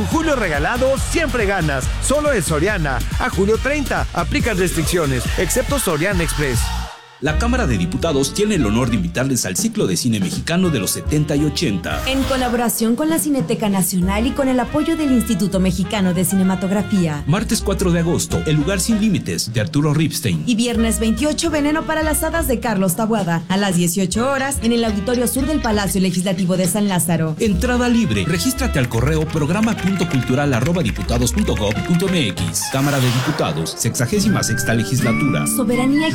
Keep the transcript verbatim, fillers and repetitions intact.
Con Julio regalado, siempre ganas. Solo en Soriana. A julio treinta. Aplican restricciones, excepto Soriana Express. La Cámara de Diputados tiene el honor de invitarles al ciclo de cine mexicano de los setenta y ochenta. En colaboración con la Cineteca Nacional y con el apoyo del Instituto Mexicano de Cinematografía. Martes cuatro de agosto, El lugar sin límites, de Arturo Ripstein. Y viernes veintiocho, Veneno para las hadas, de Carlos Taboada. A las dieciocho horas, en el Auditorio Sur del Palacio Legislativo de San Lázaro. Entrada libre. Regístrate al correo programa punto cultural arroba diputados punto gob punto mx. Cámara de Diputados, sexagésima sexta legislatura. Soberanía y